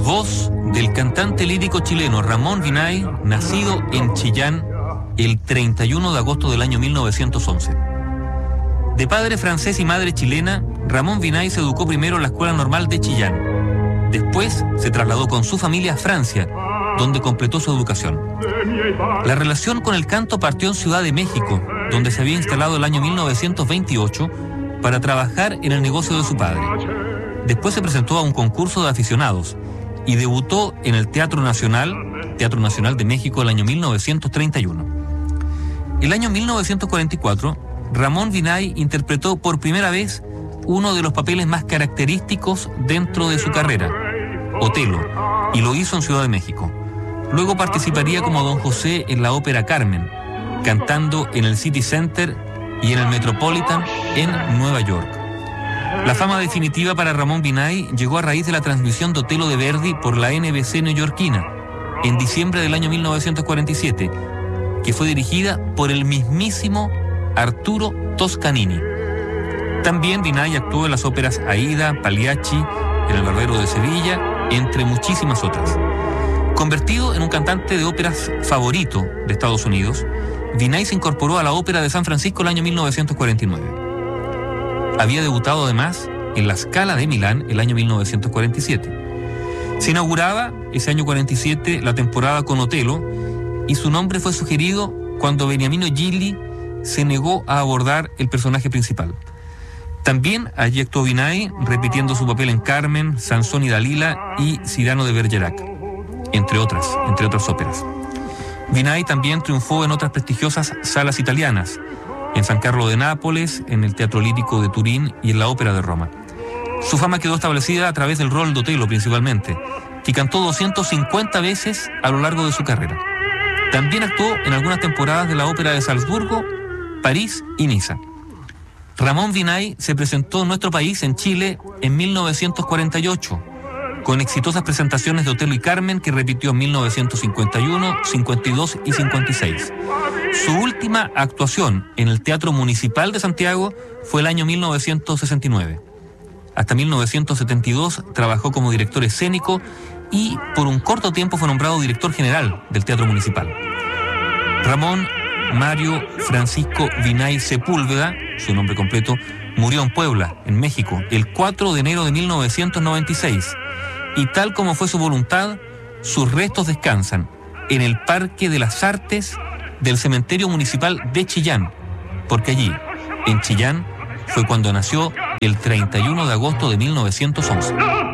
voz del cantante lírico chileno Ramón Vinay, nacido en Chillán el 31 de agosto del año 1911. De padre francés y madre chilena, Ramón Vinay se educó primero en la Escuela Normal de Chillán. Después se trasladó con su familia a Francia, donde completó su educación. La relación con el canto partió en Ciudad de México, donde se había instalado el año 1928 para trabajar en el negocio de su padre. Después se presentó a un concurso de aficionados y debutó en el Teatro Nacional de México el año 1931. El año 1944, Ramón Vinay interpretó por primera vez uno de los papeles más característicos dentro de su carrera, Otelo, y lo hizo en Ciudad de México. Luego participaría como Don José en la ópera Carmen, cantando en el City Center y en el Metropolitan en Nueva York. La fama definitiva para Ramón Vinay llegó a raíz de la transmisión de Otelo de Verdi por la NBC neoyorquina en diciembre del año 1947, que fue dirigida por el mismísimo Arturo Toscanini. También Vinay actuó en las óperas Aida, Pagliacci, en El Barbero de Sevilla, entre muchísimas otras. Convertido en un cantante de óperas favorito de Estados Unidos, Vinay se incorporó a la Ópera de San Francisco el año 1949. Había debutado además en la Scala de Milán el año 1947. Se inauguraba ese año 47 la temporada con Otelo y su nombre fue sugerido cuando Beniamino Gigli se negó a abordar el personaje principal. También allí actuó Vinay, repitiendo su papel en Carmen, Sansón y Dalila y Cyrano de Bergerac, entre otras óperas. Vinay también triunfó en otras prestigiosas salas italianas, en San Carlo de Nápoles, en el Teatro Lírico de Turín y en la Ópera de Roma. Su fama quedó establecida a través del rol de Otelo principalmente, que cantó 250 veces a lo largo de su carrera. También actuó en algunas temporadas de la Ópera de Salzburgo, París y Niza. Ramón Vinay se presentó en nuestro país, en Chile, en 1948, con exitosas presentaciones de Otelo y Carmen que repitió en 1951, 52 y 56. Su última actuación en el Teatro Municipal de Santiago fue el año 1969. Hasta 1972 trabajó como director escénico y por un corto tiempo fue nombrado director general del Teatro Municipal. Ramón Mario Francisco Vinay Sepúlveda, su nombre completo, murió en Puebla, en México, el 4 de enero de 1996. Y tal como fue su voluntad, sus restos descansan en el Parque de las Artes del Cementerio Municipal de Chillán, porque allí, en Chillán, fue cuando nació el 31 de agosto de 1911.